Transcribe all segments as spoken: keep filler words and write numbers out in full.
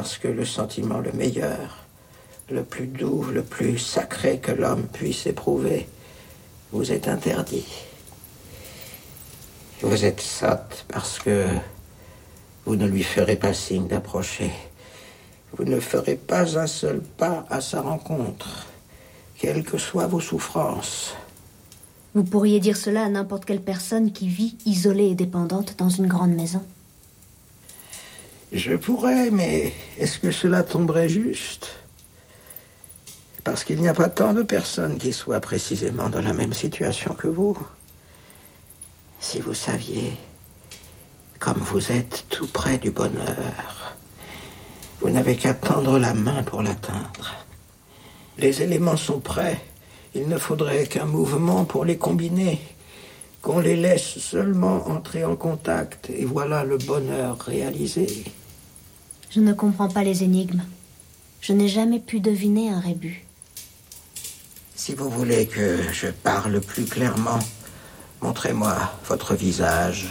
parce que le sentiment le meilleur, le plus doux, le plus sacré que l'homme puisse éprouver, vous est interdit. Vous êtes sotte parce que vous ne lui ferez pas signe d'approcher. Vous ne ferez pas un seul pas à sa rencontre, quelles que soient vos souffrances. Vous pourriez dire cela à n'importe quelle personne qui vit isolée et dépendante dans une grande maison. Je pourrais, mais est-ce que cela tomberait juste ? Parce qu'il n'y a pas tant de personnes qui soient précisément dans la même situation que vous. Si vous saviez, comme vous êtes tout près du bonheur, vous n'avez qu'à tendre la main pour l'atteindre. Les éléments sont prêts. Il ne faudrait qu'un mouvement pour les combiner, qu'on les laisse seulement entrer en contact, et voilà le bonheur réalisé. Je ne comprends pas les énigmes. Je n'ai jamais pu deviner un rébus. Si vous voulez que je parle plus clairement, montrez-moi votre visage.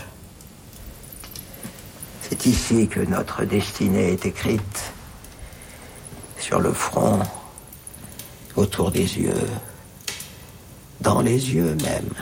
C'est ici que notre destinée est écrite. Sur le front, autour des yeux, dans les yeux même,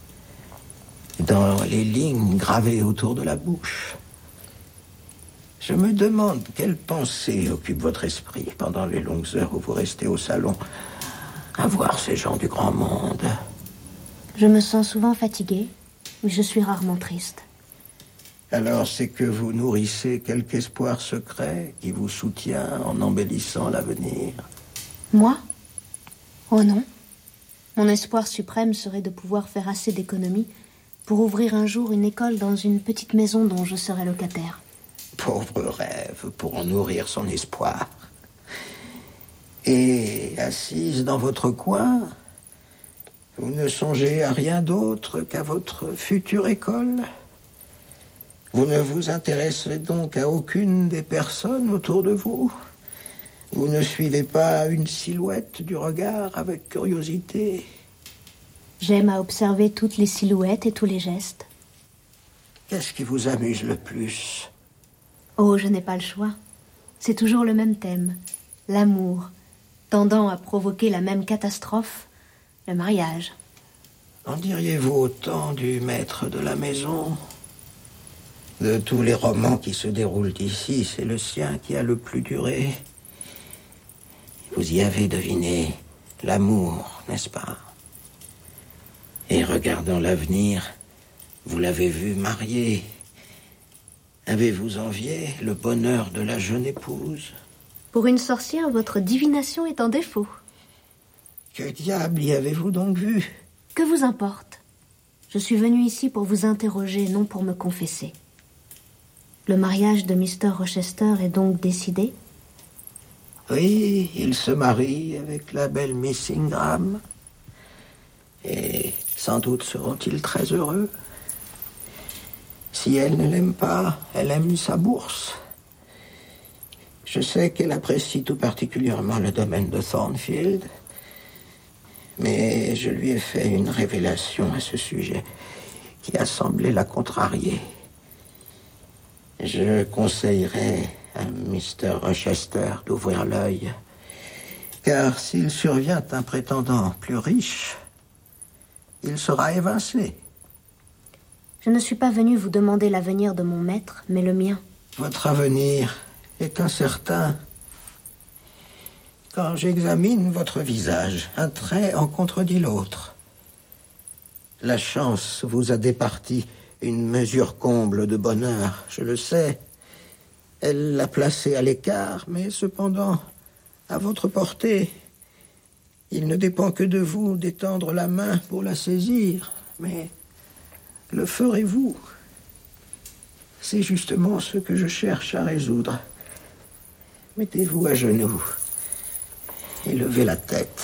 dans les lignes gravées autour de la bouche. Je me demande quelle pensée occupe votre esprit pendant les longues heures où vous restez au salon à voir ces gens du grand monde. Je me sens souvent fatiguée, mais je suis rarement triste. Alors c'est que vous nourrissez quelque espoir secret qui vous soutient en embellissant l'avenir. Moi ? Oh non. Mon espoir suprême serait de pouvoir faire assez d'économies pour ouvrir un jour une école dans une petite maison dont je serais locataire. Pauvre rêve, pour en nourrir son espoir. Et assise dans votre coin, vous ne songez à rien d'autre qu'à votre future école ? Vous ne vous intéressez donc à aucune des personnes autour de vous ? Vous ne suivez pas une silhouette du regard avec curiosité ? J'aime à observer toutes les silhouettes et tous les gestes. Qu'est-ce qui vous amuse le plus ? Oh, je n'ai pas le choix. C'est toujours le même thème. L'amour, tendant à provoquer la même catastrophe, le mariage. En diriez-vous autant du maître de la maison ? De tous les romans qui se déroulent ici, c'est le sien qui a le plus duré. Vous y avez deviné l'amour, n'est-ce pas ? Et regardant l'avenir, vous l'avez vu marié. Avez-vous envié le bonheur de la jeune épouse ? Pour une sorcière, votre divination est en défaut. Que diable y avez-vous donc vu ? Que vous importe ? Je suis venue ici pour vous interroger, non pour me confesser. Le mariage de mister Rochester est donc décidé ? Oui, il se marie avec la belle Miss Ingram. Et sans doute seront-ils très heureux. Si elle ne l'aime pas, elle aime sa bourse. Je sais qu'elle apprécie tout particulièrement le domaine de Thornfield, mais je lui ai fait une révélation à ce sujet qui a semblé la contrarier. Je conseillerais à mister Rochester d'ouvrir l'œil, car s'il survient un prétendant plus riche, il sera évincé. Je ne suis pas venue vous demander l'avenir de mon maître, mais le mien. Votre avenir est incertain. Quand j'examine votre visage, un trait en contredit l'autre. La chance vous a départi une mesure comble de bonheur, je le sais. Elle l'a placé à l'écart, mais cependant à votre portée. Il ne dépend que de vous d'étendre la main pour la saisir, mais le ferez-vous ? C'est justement ce que je cherche à résoudre. Mettez-vous à genoux et levez la tête.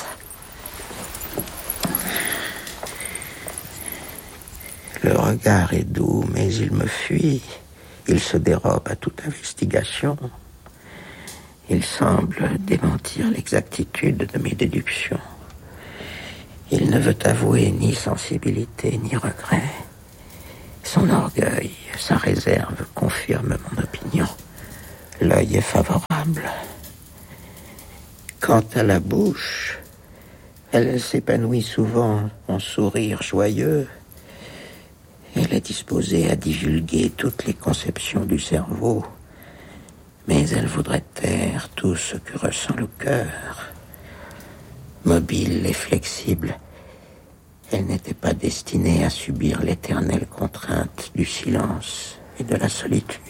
Le regard est doux, mais il me fuit. Il se dérobe à toute investigation. Il semble démentir l'exactitude de mes déductions. Il ne veut avouer ni sensibilité ni regret. Son orgueil, sa réserve confirment mon opinion. L'œil est favorable. agréable. Quant à la bouche, elle s'épanouit souvent en sourires joyeux. Elle est disposée à divulguer toutes les conceptions du cerveau, mais elle voudrait taire tout ce que ressent le cœur. Mobile et flexible, elle n'était pas destinée à subir l'éternelle contrainte du silence et de la solitude.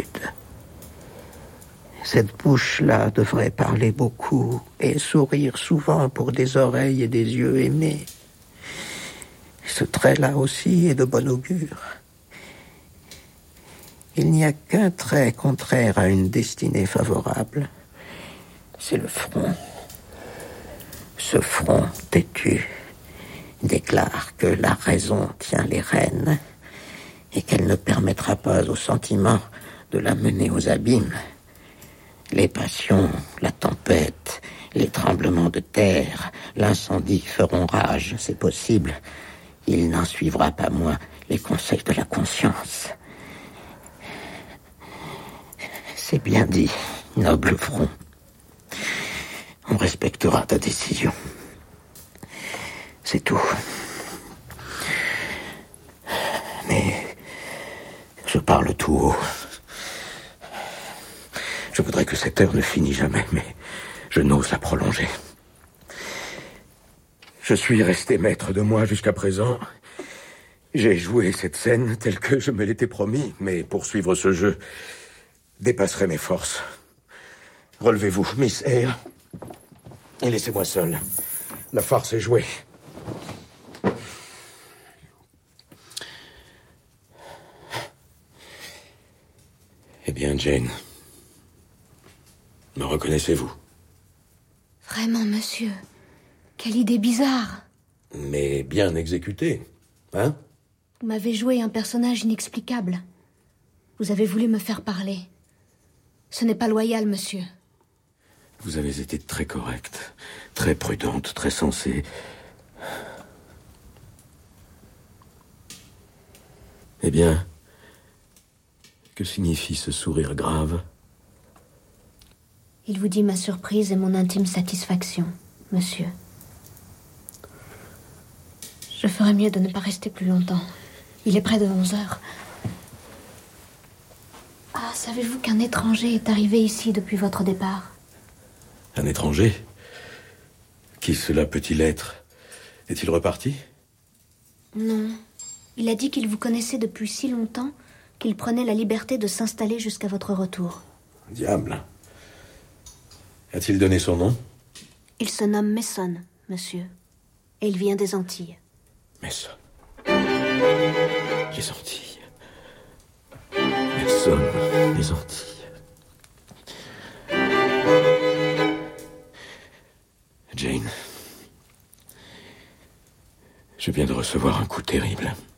Cette bouche-là devrait parler beaucoup et sourire souvent pour des oreilles et des yeux aimés. Ce trait-là aussi est de bon augure. Il n'y a qu'un trait contraire à une destinée favorable. C'est le front. Ce front têtu déclare que la raison tient les rênes et qu'elle ne permettra pas au sentiment de la mener aux abîmes. Les passions, la tempête, les tremblements de terre, l'incendie feront rage, c'est possible. Il n'en suivra pas moins les conseils de la conscience. C'est bien dit, noble front. On respectera ta décision. C'est tout. Mais je parle tout haut. Je voudrais que cette heure ne finisse jamais, mais je n'ose la prolonger. Je suis resté maître de moi jusqu'à présent. J'ai joué cette scène telle que je me l'étais promis, mais pour suivre ce jeu, dépasserai mes forces. Relevez-vous, Miss Eyre, et laissez-moi seul. La farce est jouée. Eh bien, Jane, me reconnaissez-vous? Vraiment, monsieur, quelle idée bizarre. Mais bien exécutée, hein? Vous m'avez joué un personnage inexplicable. Vous avez voulu me faire parler. Ce n'est pas loyal, monsieur. Vous avez été très correcte, très prudente, très sensée. Eh bien, que signifie ce sourire grave? Il vous dit ma surprise et mon intime satisfaction, monsieur. Je ferais mieux de ne pas rester plus longtemps. Il est près de onze heures. Ah, savez-vous qu'un étranger est arrivé ici depuis votre départ? Un étranger? Qui cela peut-il être? Est-il reparti? Non. Il a dit qu'il vous connaissait depuis si longtemps qu'il prenait la liberté de s'installer jusqu'à votre retour. Diable. A-t-il donné son nom? Il se nomme Mason, monsieur. Et il vient des Antilles. Mason. Les Antilles. Mason, les Antilles. Jane, je viens de recevoir un coup terrible.